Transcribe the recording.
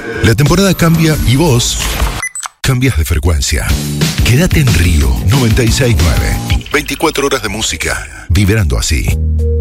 La temporada cambia y vos cambias de frecuencia. Quédate en Río 96.9. 24 horas de música, vibrando así.